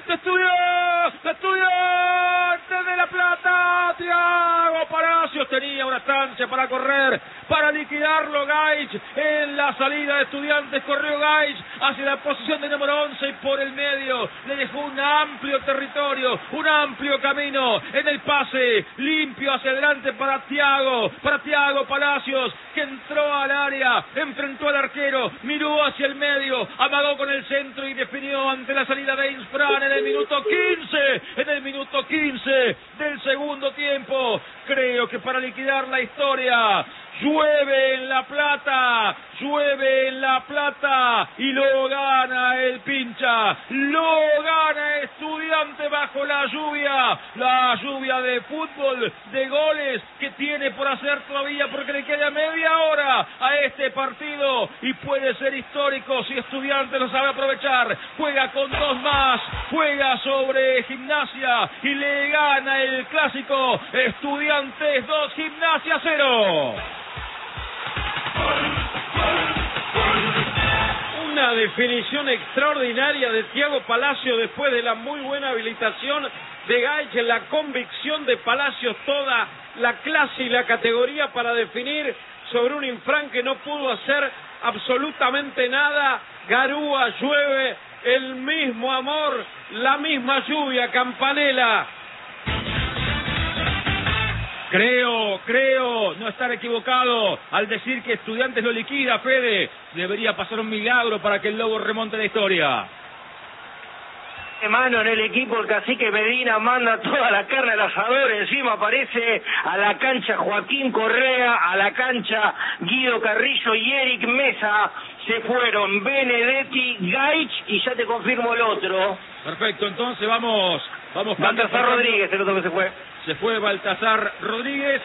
Estudiantes de La Plata. Thiago Palacios tenía una estancia para correr, para liquidarlo Gaich. En la salida de Estudiantes corrió Gaich hacia la posición de número 11 y por el medio le dejó un amplio territorio, un amplio camino en el pase limpio hacia adelante para Thiago Palacios, que entró al área, enfrentó al arquero, miró hacia el medio, amagó con el centro y definió ante la salida de Insfran en el minuto 15 del segundo tiempo. Creo que para liquidar la historia, llueve en La Plata y lo gana el pincha, lo gana Estudiante bajo la lluvia de fútbol, de goles que tiene por hacer todavía, porque le queda media hora a este partido y puede ser histórico si Estudiante lo sabe aprovechar. Juega con 2 más, juega sobre Gimnasia y le gana el clásico. Estudiantes 2, Gimnasia 0. Una definición extraordinaria de Thiago Palacios después de la muy buena habilitación de Gaich, la convicción de Palacios, toda la clase y la categoría para definir sobre un Insfran que no pudo hacer absolutamente nada. Garúa, llueve, el mismo amor, la misma lluvia, Campanella. Creo no estar equivocado al decir que Estudiantes lo liquida, Fede. Debería pasar un milagro para que el Lobo remonte la historia. Mano en el equipo, el cacique Medina manda toda la carne al asador, encima aparece a la cancha Joaquín Correa, a la cancha Guido Carrillo y Eric Mesa. Se fueron Benedetti, Gaich y ya te confirmo el otro. Perfecto, entonces vamos. Baltasar Rodríguez, el otro que se fue. Se fue Baltasar Rodríguez,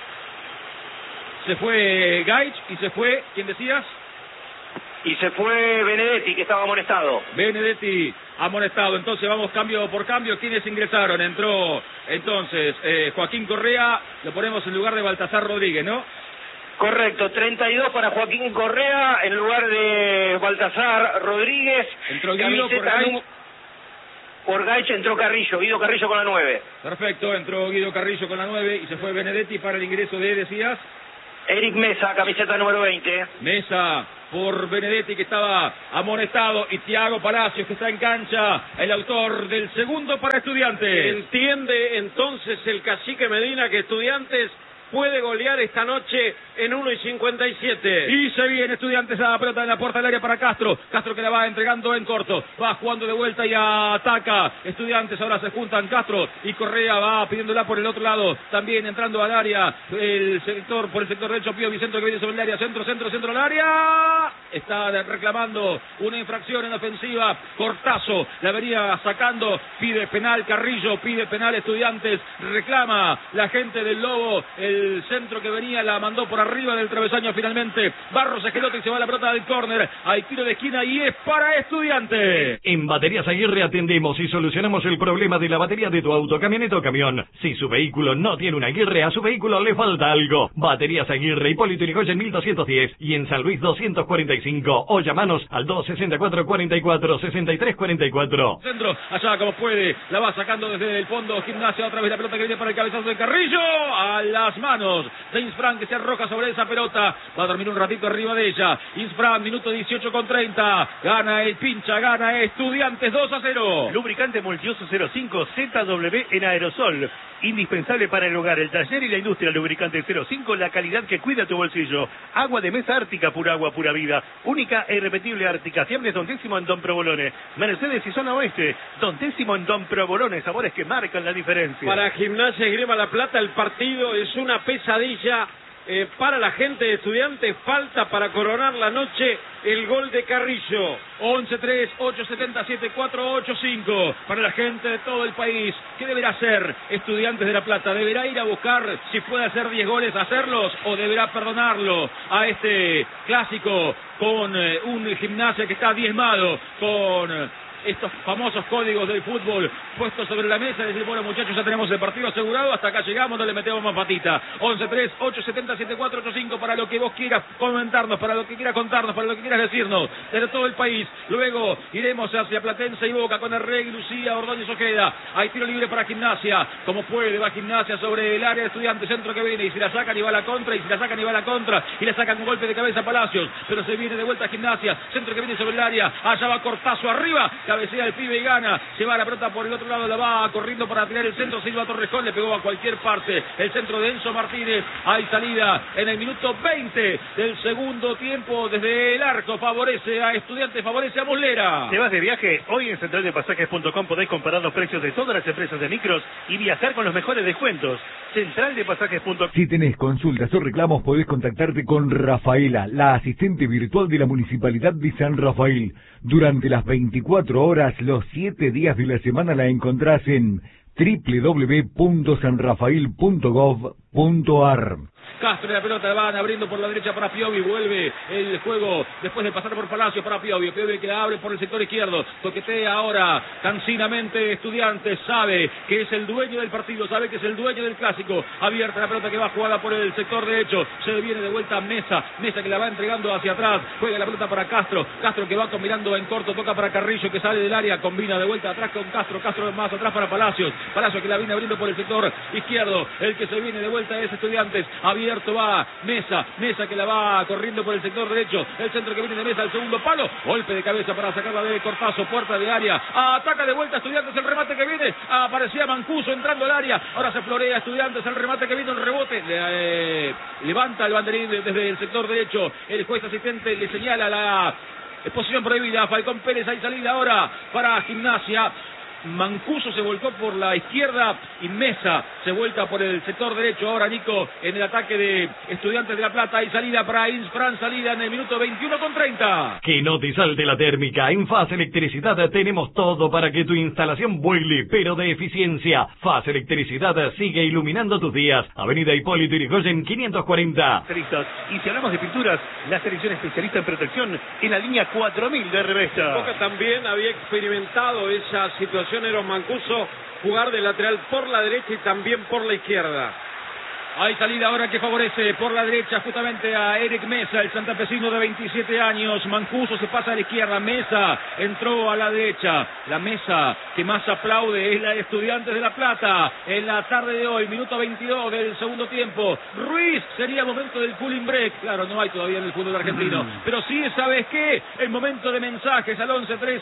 se fue Gaich y se fue, ¿quién decías? Y se fue Benedetti, que estaba amonestado. Benedetti amonestado. Entonces vamos cambio por cambio. ¿Quiénes ingresaron? Entró entonces Joaquín Correa, lo ponemos en lugar de Baltasar Rodríguez, ¿no? Correcto, 32 para Joaquín Correa en lugar de Baltasar Rodríguez. Entró Guido por Gaich. Por Gaich entró Carrillo, Guido Carrillo con la 9. Perfecto, entró Guido Carrillo con la 9 y se fue Benedetti para el ingreso de, decías, Eric Mesa, camiseta número 20. Mesa por Benedetti, que estaba amonestado, y Thiago Palacios, que está en cancha, el autor del segundo para Estudiantes. Entiende entonces el cacique Medina que Estudiantes puede golear esta noche en 1:57. Y se viene Estudiantes a la pelota en la puerta del área para Castro. Castro que la va entregando en corto. Va jugando de vuelta y ataca. Estudiantes ahora se juntan Castro y Correa va pidiéndola por el otro lado. También entrando al área. Por el sector derecho Pío Vicentro que viene sobre el área. Centro al área. Está reclamando una infracción en ofensiva. Cortazo la venía sacando. Pide penal Carrillo. Pide penal Estudiantes. Reclama la gente del Lobo. El centro que venía la mandó por arriba del travesaño finalmente. Barros Esquelote y se va la pelota del córner. Hay tiro de esquina y es para Estudiantes. En Baterías Aguirre atendemos y solucionamos el problema de la batería de tu auto, camioneta o camión. Si su vehículo no tiene una Aguirre, a su vehículo le falta algo. Baterías Aguirre, Hipólito Yrigoyen 1210 y en San Luis 245. O llamanos al 264-44-63-44. Centro, allá como puede. La va sacando desde el fondo. Gimnasia, otra vez la pelota que viene para el cabezazo de Carrillo. A las manos de Insfran, que se arroja sobre esa pelota. Va a dormir un ratito arriba de ella. Insfran, minuto 18:30. Gana el pincha, gana Estudiantes 2-0. Lubricante Multiuso 05 ZW en aerosol. Indispensable para el hogar, el taller y la industria. Lubricante 05, la calidad que cuida tu bolsillo. Agua de mesa Ártica, pura agua, pura vida. Única e irrepetible Ártica. Siempre Don Décimo en Don Provolone. Mercedes y zona oeste. Don Décimo en Don Provolone. Sabores que marcan la diferencia. Para Gimnasia y Esgrima La Plata el partido es una pesadilla. Para la gente de Estudiantes falta para coronar la noche el gol de Carrillo. 11-3-877-485 para la gente de todo el país. ¿Qué deberá hacer Estudiantes de La Plata? ¿Deberá ir a buscar si puede hacer 10 goles, hacerlos, o deberá perdonarlo a este clásico con un Gimnasia que está diezmado, con estos famosos códigos del fútbol puestos sobre la mesa y decir, bueno muchachos, ya tenemos el partido asegurado, hasta acá llegamos, no le metemos más patita. 11-3-870-7485 para lo que vos quieras comentarnos, para lo que quieras contarnos, para lo que quieras decirnos, desde todo el país. Luego iremos hacia Platense y Boca con Arregui, Lucía, Ordóñez, Ojeda. Hay tiro libre para Gimnasia, como puede, va Gimnasia sobre el área de Estudiantes, centro que viene, y si la sacan y va a la contra, y si la sacan y va a la contra, y le sacan un golpe de cabeza a Palacios, pero se viene de vuelta a Gimnasia, centro que viene sobre el área, allá va Cortazo arriba, cabecea el pibe y gana, se va la pelota por el otro lado, la va corriendo para tirar el centro, Silva Torrejón le pegó a cualquier parte, el centro de Enzo Martínez, hay salida en el minuto 20 del segundo tiempo desde el arco, favorece a Estudiantes, favorece a Muslera. ¿Te vas de viaje? Hoy en centraldepasajes.com podés comparar los precios de todas las empresas de micros y viajar con los mejores descuentos. Centraldepasajes.com. Si tenés consultas o reclamos, podés contactarte con Rafaela, la asistente virtual de la Municipalidad de San Rafael. Durante las 24 horas, los 7 días de la semana la encontrás en www.sanrafael.gov.ar. Castro y la pelota van abriendo por la derecha para Piovi, vuelve el juego después de pasar por Palacio para Piovi, Piovi que la abre por el sector izquierdo, toquetea ahora cansinamente Estudiantes, sabe que es el dueño del partido, sabe que es el dueño del clásico, abierta la pelota que va jugada por el sector derecho, se viene de vuelta Mesa que la va entregando hacia atrás, juega la pelota para Castro que va combinando en corto, toca para Carrillo que sale del área, combina de vuelta atrás con Castro más atrás para Palacios que la viene abriendo por el sector izquierdo, el que se viene de vuelta es Estudiantes, abierto va Mesa que la va corriendo por el sector derecho, el centro que viene de Mesa al segundo palo, golpe de cabeza para sacarla de Cortazo, puerta de área, ataca de vuelta Estudiantes, el remate que viene, aparecía Mancuso entrando al área, ahora se florea Estudiantes, el remate que viene, un rebote, levanta el banderín desde el sector derecho, el juez asistente le señala la posición prohibida, Falcón Pérez, hay salida ahora para Gimnasia. Mancuso se volcó por la izquierda y Mesa se vuelca por el sector derecho. Ahora Nico en el ataque de Estudiantes de La Plata. Hay salida para Insfran, salida en el minuto 21:30. Que no te salte la térmica. En FAS Electricidad tenemos todo para que tu instalación vuele, pero de eficiencia. FAS Electricidad sigue iluminando tus días. Avenida Hipólito Yrigoyen 540. Y si hablamos de pinturas, la selección especialista en protección en la línea 4000 de Revesta. Boca también había experimentado esa situación. Eros Mancuso jugar de lateral por la derecha y también por la izquierda. Hay salida ahora que favorece por la derecha justamente a Eric Mesa, el santafesino de 27 años. Mancuso se pasa a la izquierda, Mesa entró a la derecha. La Mesa que más aplaude es la de Estudiantes de La Plata. En la tarde de hoy, minuto 22 del segundo tiempo. Ruiz, sería momento del cooling break. Claro, no hay todavía en el fútbol argentino. Pero sí, ¿sabes qué? El momento de mensajes al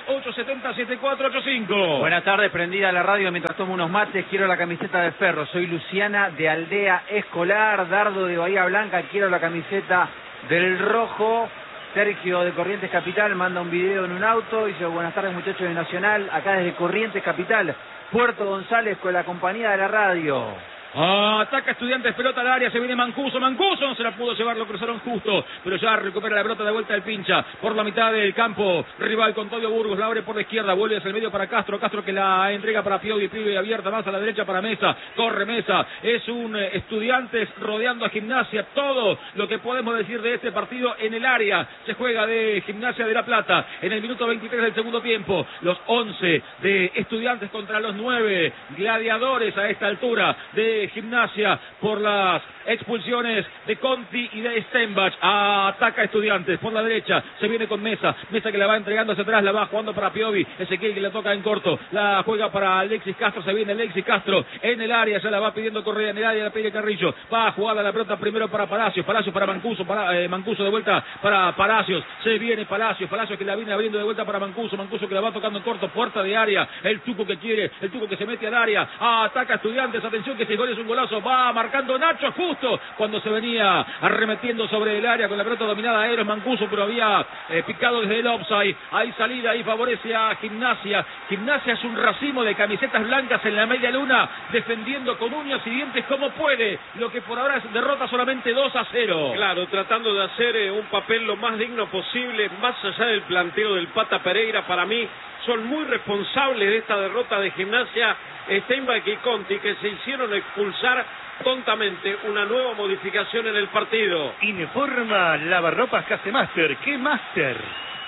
11-3-870-7485. Buenas tardes, prendida la radio mientras tomo unos mates. Quiero la camiseta de Ferro. Soy Luciana de Aldea Escolar, Dardo de Bahía Blanca, quiero la camiseta del Rojo. Sergio de Corrientes Capital manda un video en un auto, dice buenas tardes muchachos de Nacional, acá desde Corrientes Capital, Puerto González con la compañía de la radio. Ataca Estudiantes, pelota al área, se viene Mancuso no se la pudo llevar, lo cruzaron justo, pero ya recupera la pelota de vuelta del pincha, por la mitad del campo, rival con Todio Burgos, la abre por la izquierda, vuelve hacia el medio para Castro que la entrega para Piovi, Piovi abierta más a la derecha para Mesa, corre Mesa, es un Estudiantes rodeando a Gimnasia, todo lo que podemos decir de este partido en el área, se juega de Gimnasia de La Plata, en el minuto 23 del segundo tiempo, los 11 de Estudiantes contra los 9 gladiadores a esta altura de Gimnasia por las expulsiones de Conti y de Stenbach. Ataca Estudiantes por la derecha, se viene con Mesa que la va entregando hacia atrás, la va jugando para Piovi, Ezequiel que la toca en corto, la juega para Alexis Castro, se viene Alexis Castro en el área, ya la va pidiendo Correa, en el área la pide Carrillo, va a jugar la pelota primero para Palacios para Mancuso, Mancuso de vuelta para Palacios, se viene Palacios que la viene abriendo de vuelta para Mancuso que la va tocando en corto, puerta de área, el Tuco que se mete al área, ataca Estudiantes, atención que ese gol es un golazo, va marcando Nacho justo cuando se venía arremetiendo sobre el área con la pelota dominada Eros Mancuso, pero había picado desde el offside. Hay salida, ahí favorece a Gimnasia. Gimnasia es un racimo de camisetas blancas en la media luna, defendiendo con uñas y dientes como puede, lo que por ahora es derrota solamente 2-0. Claro, tratando de hacer un papel lo más digno posible, más allá del planteo del Pata Pereira. Para mí son muy responsables de esta derrota de Gimnasia Steinbach y Conti, que se hicieron expulsar tontamente. Una nueva modificación en el partido. Informa Lavarropas Casemaster. ¿Qué Master?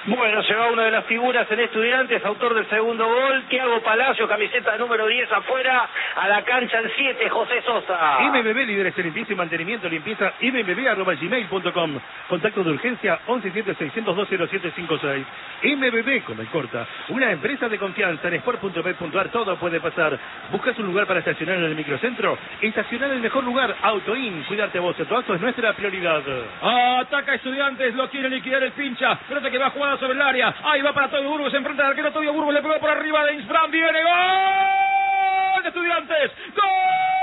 Bueno, se va una de las figuras en Estudiantes, autor del segundo gol, Thiago Palacio, camiseta número 10 afuera, a la cancha en 7, José Sosa. MBB, líderes en limpieza y mantenimiento, limpieza mbb@gmail.com. Contacto de urgencia 1176020756. MBB, con el corta, una empresa de confianza. En sport.b.ar todo puede pasar. ¿Buscas un lugar para estacionar en el microcentro? Estacionar en el mejor lugar, Autoin. Cuidarte vos, tu auto es nuestra prioridad. Ataca Estudiantes, lo quiere liquidar el pincha. Pelota que va jugada sobre el área. Ahí va para Tobio Burgos, enfrenta al arquero Tobio Burgos, le pegó por arriba de Insbran, viene gol de Estudiantes. ¡Gol!